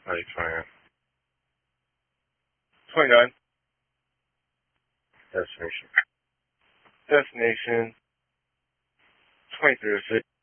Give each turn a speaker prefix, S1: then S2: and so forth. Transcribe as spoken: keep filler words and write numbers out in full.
S1: How you trying? twenty-nine. Destination. Destination. twenty-three oh six.